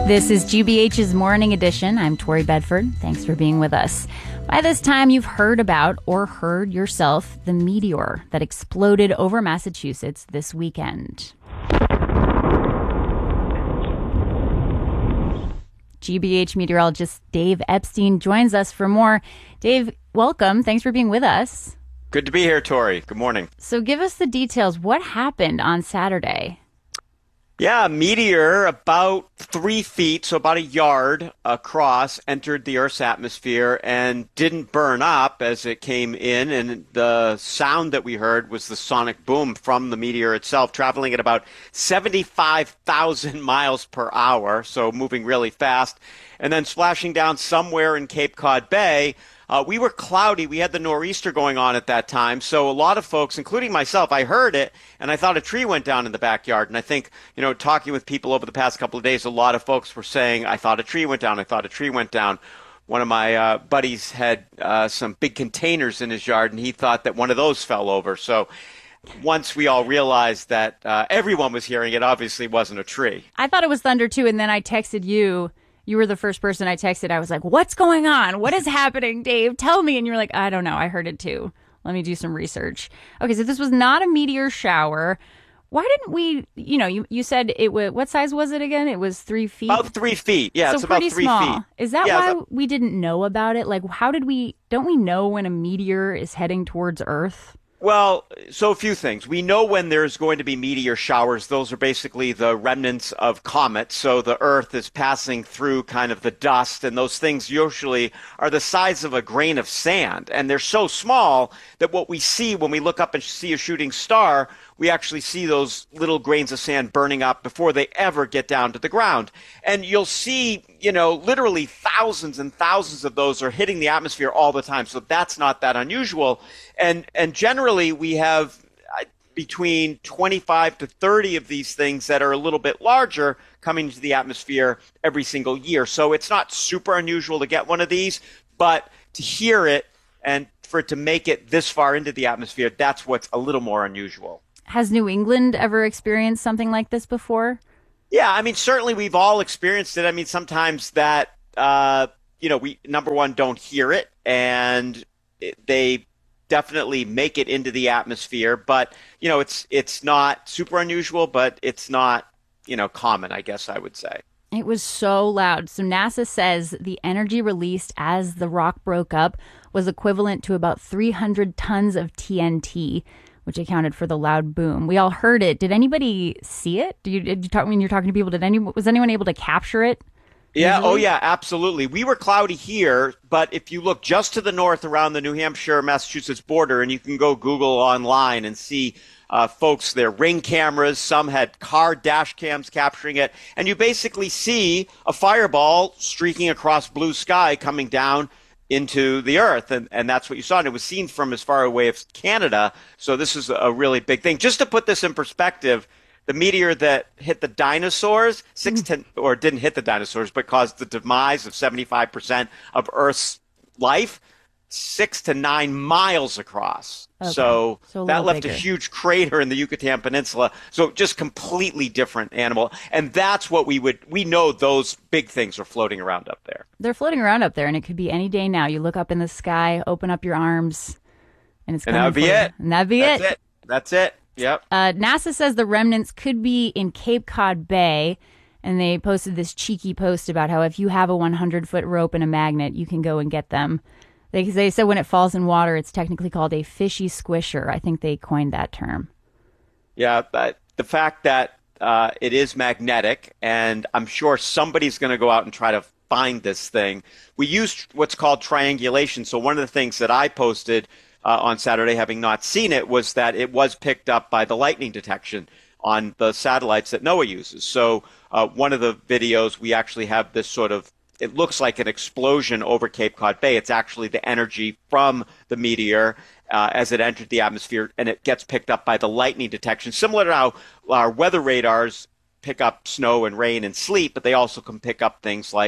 This is GBH's Morning Edition. I'm Tori Bedford. Thanks for being with us. By this time, you've heard about or heard yourself the meteor that exploded over Massachusetts this weekend. GBH meteorologist Dave Epstein joins us for more. Dave, welcome. Thanks for being with us. Good to be here, Tori. Good morning. So give us the details. What happened on Saturday? Yeah, a meteor about 3 feet, so about a yard across, entered the Earth's atmosphere and didn't burn up as it came in. And the sound that we heard was the sonic boom from the meteor itself, traveling at about 75,000 miles per hour, so moving really fast, and then splashing down somewhere in Cape Cod Bay. We were cloudy. We had the nor'easter going on at that time. So a lot of folks, including myself, I heard it and I thought a tree went down in the backyard. And I think, talking with people over the past couple of days, a lot of folks were saying, I thought a tree went down. I thought a tree went down. One of my buddies had some big containers in his yard and he thought that one of those fell over. So once we all realized that everyone was hearing it, obviously wasn't a tree. I thought it was thunder too. And then I texted you. You were the first person I texted. I was like, what's going on? What is happening, Dave? Tell me. And you were like, I don't know. I heard it too. Let me do some research. Okay, so this was not a meteor shower. Why didn't we, you said it was, what size was it again? It was 3 feet? About 3 feet. Yeah, so it's about 3 small. feet. Is that why we didn't know about it? Like, don't we know when a meteor is heading towards Earth? Well, so a few things. We know when there's going to be meteor showers. Those are basically the remnants of comets. So the Earth is passing through kind of the dust, and those things usually are the size of a grain of sand. And they're so small that what we see when we look up and see a shooting star, we actually see those little grains of sand burning up before they ever get down to the ground. And you'll see, literally thousands and thousands of those are hitting the atmosphere all the time. So that's not that unusual. And generally we have between 25 to 30 of these things that are a little bit larger coming into the atmosphere every single year. So it's not super unusual to get one of these, but to hear it and for it to make it this far into the atmosphere, that's what's a little more unusual. Has New England ever experienced something like this before? Yeah, I mean, certainly we've all experienced it. I mean, sometimes that, we, number one, don't hear it, and they definitely make it into the atmosphere. But, it's not super unusual, but it's not, common, I guess I would say. It was so loud. So NASA says the energy released as the rock broke up was equivalent to about 300 tons of TNT, which accounted for the loud boom. We all heard it. Did anybody see it? Did you talk when you're talking to people? Was anyone able to capture it? Yeah. Usually? Oh, yeah, absolutely. We were cloudy here, but if you look just to the north around the New Hampshire-Massachusetts border, and you can go Google online and see folks, their Ring cameras, some had car dash cams capturing it, and you basically see a fireball streaking across blue sky coming down into the Earth, and that's what you saw. And it was seen from as far away as Canada, so this is a really big thing. Just to put this in perspective, the meteor that hit the dinosaurs, or didn't hit the dinosaurs, but caused the demise of 75% of Earth's life, 6 to 9 miles across. Okay. So that left bigger. a huge crater in the Yucatan Peninsula. So just completely different animal. And that's what we know those big things are floating around up there. They're floating around up there, and it could be any day now. You look up in the sky, open up your arms, and it's coming. And that would be it. And that'd be it. That's it. Yep. NASA says the remnants could be in Cape Cod Bay, and they posted this cheeky post about how if you have a 100-foot rope and a magnet, you can go and get them. They said when it falls in water, it's technically called a fishy squisher. I think they coined that term. Yeah, but the fact that it is magnetic, and I'm sure somebody's going to go out and try to find this thing. We used what's called triangulation. So one of the things that I posted on Saturday, having not seen it, was that it was picked up by the lightning detection on the satellites that NOAA uses. So one of the videos, we actually have this sort of, it looks like an explosion over Cape Cod Bay. It's actually the energy from the meteor as it entered the atmosphere, and it gets picked up by the lightning detection, similar to how our weather radars pick up snow and rain and sleet, but they also can pick up things like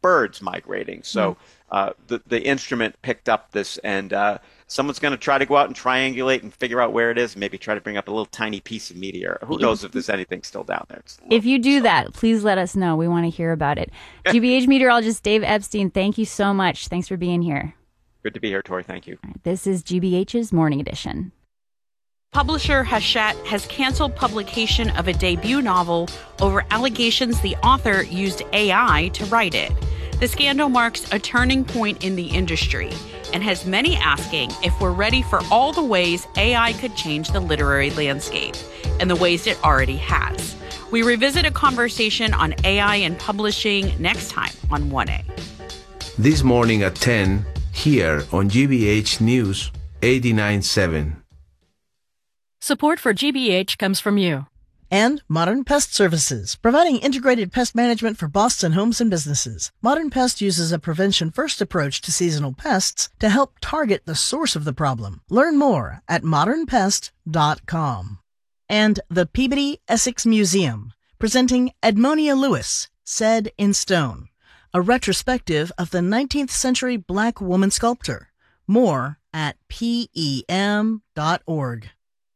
birds migrating. So the instrument picked up this, and someone's going to try to go out and triangulate and figure out where it is, and maybe try to bring up a little tiny piece of meteor. Who knows if there's anything still down there. If you do that, please let us know. We want to hear about it. GBH meteorologist Dave Epstein, thank you so much. Thanks for being here. Good to be here, Tori. Thank you. This is GBH's Morning Edition. Publisher Hachette has canceled publication of a debut novel over allegations the author used AI to write it. The scandal marks a turning point in the industry and has many asking if we're ready for all the ways AI could change the literary landscape and the ways it already has. We revisit a conversation on AI and publishing next time on 1A. This morning at 10, here on GBH News 89.7. Support for GBH comes from you. And Modern Pest Services, providing integrated pest management for Boston homes and businesses. Modern Pest uses a prevention-first approach to seasonal pests to help target the source of the problem. Learn more at modernpest.com. And the Peabody Essex Museum, presenting Edmonia Lewis, Said in Stone, a retrospective of the 19th century Black woman sculptor. More at PEM.org.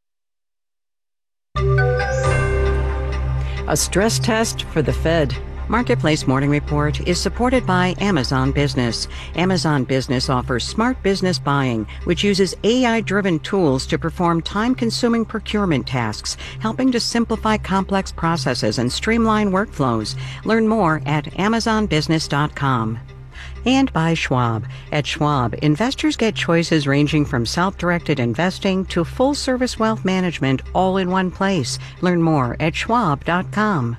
A stress test for the Fed. Marketplace Morning Report is supported by Amazon Business. Amazon Business offers smart business buying, which uses AI-driven tools to perform time-consuming procurement tasks, helping to simplify complex processes and streamline workflows. Learn more at amazonbusiness.com. And by Schwab. At Schwab, investors get choices ranging from self-directed investing to full-service wealth management all in one place. Learn more at schwab.com.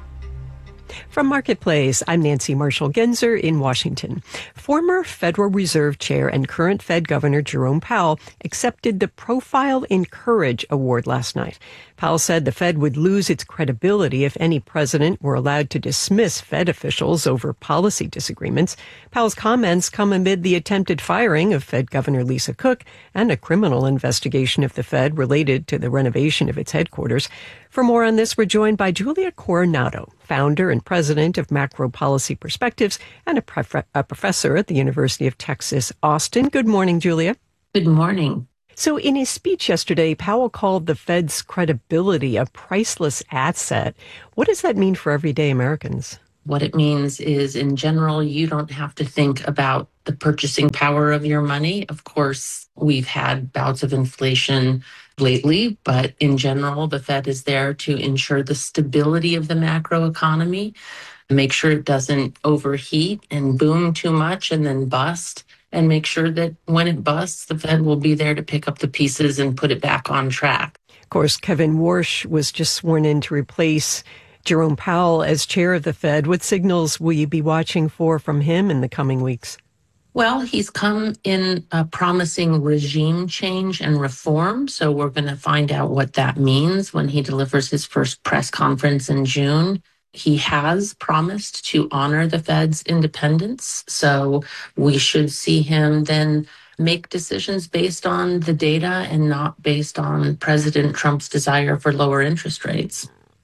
From Marketplace, I'm Nancy Marshall-Genzer in Washington. Former Federal Reserve Chair and current Fed Governor Jerome Powell accepted the Profile in Courage Award last night. Powell said the Fed would lose its credibility if any president were allowed to dismiss Fed officials over policy disagreements. Powell's comments come amid the attempted firing of Fed Governor Lisa Cook and a criminal investigation of the Fed related to the renovation of its headquarters. For more on this, we're joined by Julia Coronado, founder and president of Macro Policy Perspectives and a professor at the University of Texas, Austin. Good morning, Julia. Good morning. So in his speech yesterday, Powell called the Fed's credibility a priceless asset. What does that mean for everyday Americans? What it means is, in general, you don't have to think about the purchasing power of your money. Of course, we've had bouts of inflation lately, but in general, the Fed is there to ensure the stability of the macroeconomy, make sure it doesn't overheat and boom too much and then bust, and make sure that when it busts, the Fed will be there to pick up the pieces and put it back on track. Of course, Kevin Warsh was just sworn in to replace Jerome Powell as chair of the Fed. What signals will you be watching for from him in the coming weeks? Well, he's come in a promising regime change and reform, so we're going to find out what that means when he delivers his first press conference in June. He has promised to honor the Fed's independence, so we should see him then make decisions based on the data and not based on President Trump's desire for lower interest rates.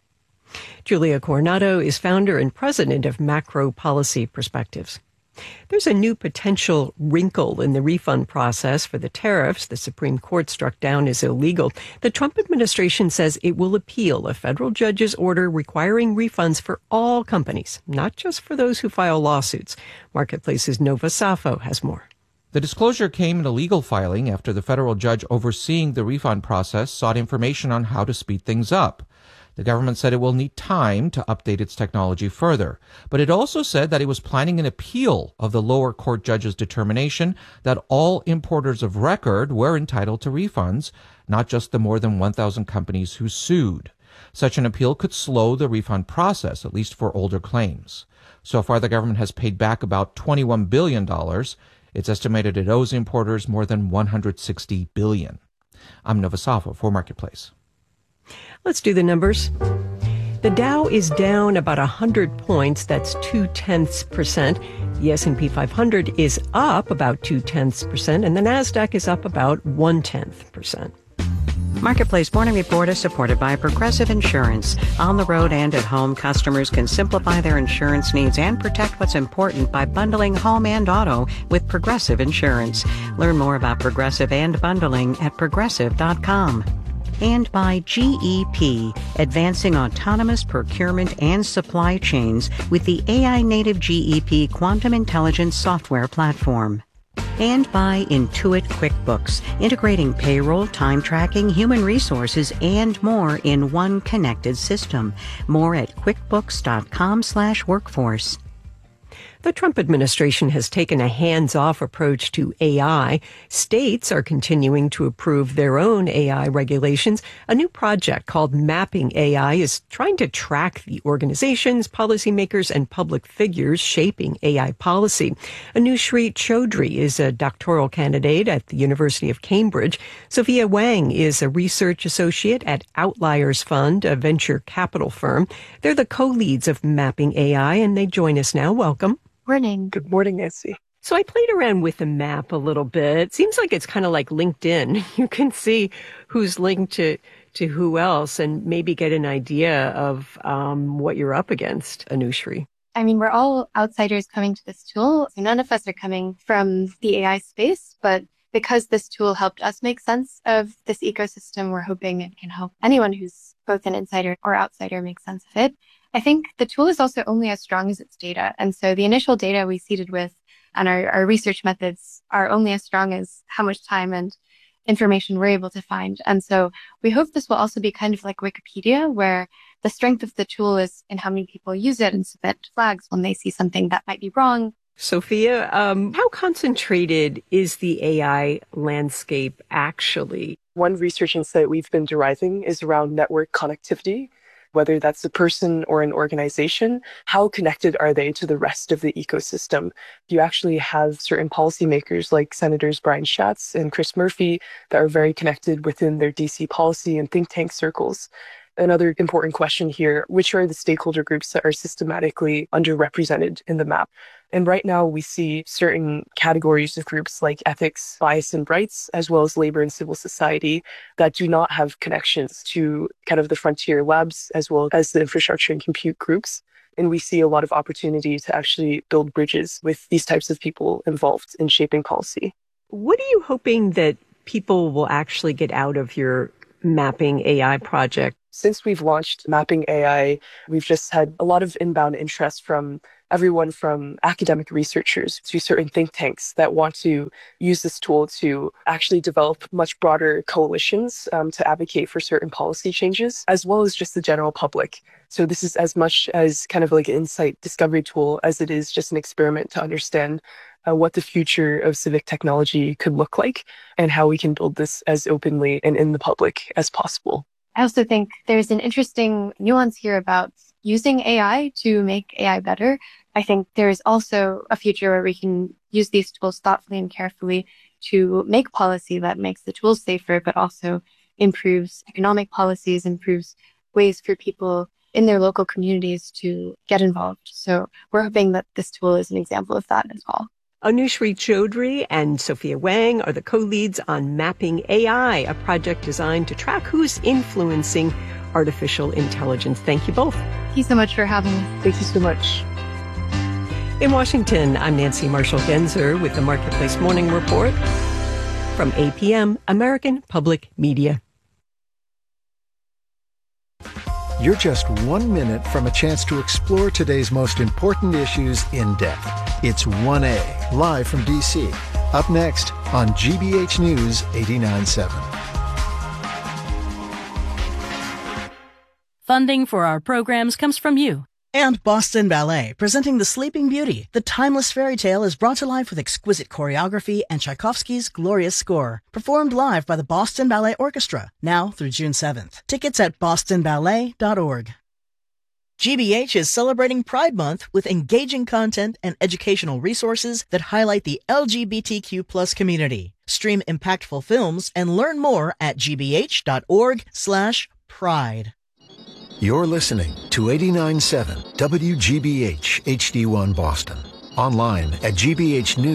Julia Coronado is founder and president of Macro Policy Perspectives. There's a new potential wrinkle in the refund process for the tariffs the Supreme Court struck down as illegal. The Trump administration says it will appeal a federal judge's order requiring refunds for all companies, not just for those who file lawsuits. Marketplace's Nova Safo has more. The disclosure came in a legal filing after the federal judge overseeing the refund process sought information on how to speed things up. The government said it will need time to update its technology further, but it also said that it was planning an appeal of the lower court judge's determination that all importers of record were entitled to refunds, not just the more than 1,000 companies who sued. Such an appeal could slow the refund process, at least for older claims. So far, the government has paid back about $21 billion. It's estimated it owes importers more than $160 billion. I'm Nova Safo for Marketplace. Let's do the numbers. The Dow is down about 100 points. That's 0.2%. The S&P 500 is up about 0.2%, and the Nasdaq is up about 0.1%. Marketplace Morning Report is supported by Progressive Insurance. On the road and at home, customers can simplify their insurance needs and protect what's important by bundling home and auto with Progressive Insurance. Learn more about Progressive and bundling at progressive.com. And by GEP, advancing autonomous procurement and supply chains with the AI-native GEP Quantum Intelligence software platform. And by Intuit QuickBooks, integrating payroll, time tracking, human resources, and more in one connected system. More at quickbooks.com/workforce. The Trump administration has taken a hands-off approach to AI. States are continuing to approve their own AI regulations. A new project called Mapping AI is trying to track the organizations, policymakers, and public figures shaping AI policy. Anushree Chaudhry is a doctoral candidate at the University of Cambridge. Sophia Wang is a research associate at Outliers Fund, a venture capital firm. They're the co-leads of Mapping AI, and they join us now. Welcome. Morning. Good morning, Nancy. So I played around with the map a little bit. It seems like it's kind of like LinkedIn. You can see who's linked to who else and maybe get an idea of what you're up against, Anushree. I mean, we're all outsiders coming to this tool. So none of us are coming from the AI space, but because this tool helped us make sense of this ecosystem, we're hoping it can help anyone who's both an insider or outsider make sense of it. I think the tool is also only as strong as its data. And so the initial data we seeded with and our research methods are only as strong as how much time and information we're able to find. And so we hope this will also be kind of like Wikipedia, where the strength of the tool is in how many people use it and submit flags when they see something that might be wrong. Sophia, how concentrated is the AI landscape actually? One research insight we've been deriving is around network connectivity. Whether that's a person or an organization, how connected are they to the rest of the ecosystem? You actually have certain policymakers like Senators Brian Schatz and Chris Murphy that are very connected within their DC policy and think tank circles. Another important question here, which are the stakeholder groups that are systematically underrepresented in the map? And right now we see certain categories of groups like ethics, bias, and rights, as well as labor and civil society that do not have connections to kind of the frontier labs, as well as the infrastructure and compute groups. And we see a lot of opportunity to actually build bridges with these types of people involved in shaping policy. What are you hoping that people will actually get out of your Mapping AI project? Since we've launched Mapping AI, we've just had a lot of inbound interest from everyone from academic researchers to certain think tanks that want to use this tool to actually develop much broader coalitions to advocate for certain policy changes, as well as just the general public. So this is as much as kind of like an insight discovery tool as it is just an experiment to understand what the future of civic technology could look like and how we can build this as openly and in the public as possible. I also think there's an interesting nuance here about using AI to make AI better. I think there is also a future where we can use these tools thoughtfully and carefully to make policy that makes the tools safer, but also improves economic policies, improves ways for people in their local communities to get involved. So we're hoping that this tool is an example of that as well. Anushree Chaudhry and Sophia Wang are the co-leads on Mapping AI, a project designed to track who's influencing artificial intelligence. Thank you both. Thank you so much for having us. Thank you so much. In Washington, I'm Nancy Marshall-Genzer with the Marketplace Morning Report from APM, American Public Media. You're just 1 minute from a chance to explore today's most important issues in depth. It's 1A, live from D.C. Up next on GBH News 89.7. Funding for our programs comes from you. And Boston Ballet, presenting The Sleeping Beauty. The timeless fairy tale is brought to life with exquisite choreography and Tchaikovsky's glorious score. Performed live by the Boston Ballet Orchestra, now through June 7th. Tickets at bostonballet.org. GBH is celebrating Pride Month with engaging content and educational resources that highlight the LGBTQ+ community. Stream impactful films and learn more at gbh.org/pride. You're listening to 89.7 WGBH HD1 Boston. Online at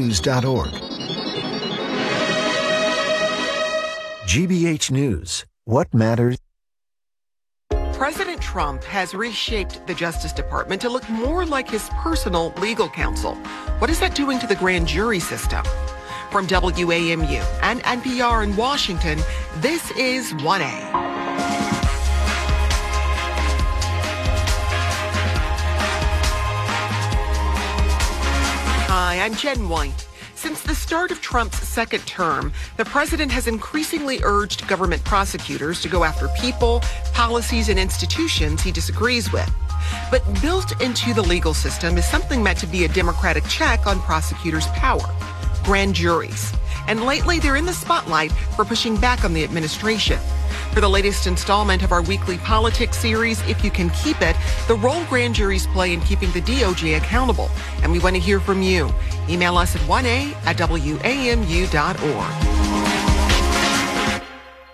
gbhnews.org. GBH News, what matters. President Trump has reshaped the Justice Department to look more like his personal legal counsel. What is that doing to the grand jury system? From WAMU and NPR in Washington, this is 1A. Hi, I'm Jen White. Since the start of Trump's second term, the president has increasingly urged government prosecutors to go after people, policies, and institutions he disagrees with. But built into the legal system is something meant to be a democratic check on prosecutors' power: grand juries. And lately, they're in the spotlight for pushing back on the administration. For the latest installment of our weekly politics series, If You Can Keep It, the role grand juries play in keeping the DOJ accountable. And we want to hear from you. Email us at 1a@wamu.org.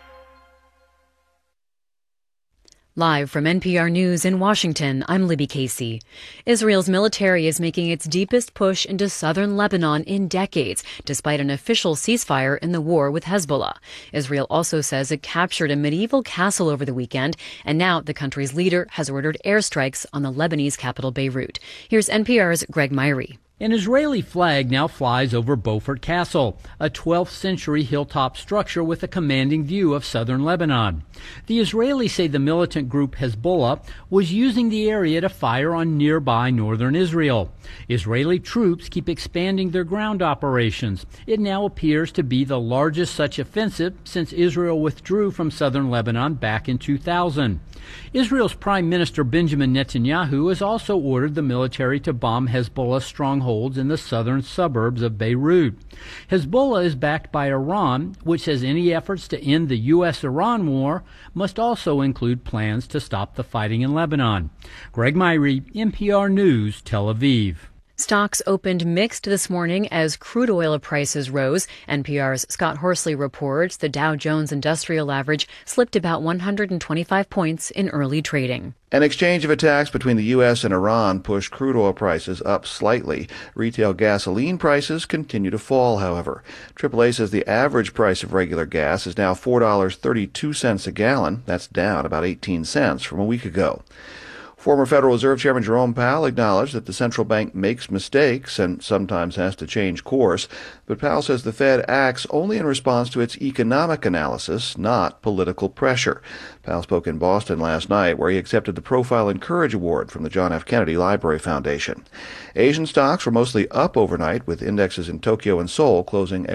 Live from NPR News in Washington, I'm Libby Casey. Israel's military is making its deepest push into southern Lebanon in decades, despite an official ceasefire in the war with Hezbollah. Israel also says it captured a medieval castle over the weekend, and now the country's leader has ordered airstrikes on the Lebanese capital, Beirut. Here's NPR's Greg Myrie. An Israeli flag now flies over Beaufort Castle, a 12th century hilltop structure with a commanding view of southern Lebanon. The Israelis say the militant group Hezbollah was using the area to fire on nearby northern Israel. Israeli troops keep expanding their ground operations. It now appears to be the largest such offensive since Israel withdrew from southern Lebanon back in 2000. Israel's Prime Minister Benjamin Netanyahu has also ordered the military to bomb Hezbollah strongholds in the southern suburbs of Beirut. Hezbollah is backed by Iran, which says any efforts to end the U.S.-Iran war must also include plans to stop the fighting in Lebanon. Greg Myrie, NPR News, Tel Aviv. Stocks opened mixed this morning as crude oil prices rose. NPR's Scott Horsley reports the Dow Jones Industrial Average slipped about 125 points in early trading. An exchange of attacks between the U.S. and Iran pushed crude oil prices up slightly. Retail gasoline prices continue to fall, however. AAA says the average price of regular gas is now $4.32 a gallon. That's down about 18 cents from a week ago. Former Federal Reserve Chairman Jerome Powell acknowledged that the central bank makes mistakes and sometimes has to change course, but Powell says the Fed acts only in response to its economic analysis, not political pressure. Powell spoke in Boston last night, where he accepted the Profile in Courage Award from the John F. Kennedy Library Foundation. Asian stocks were mostly up overnight, with indexes in Tokyo and Seoul closing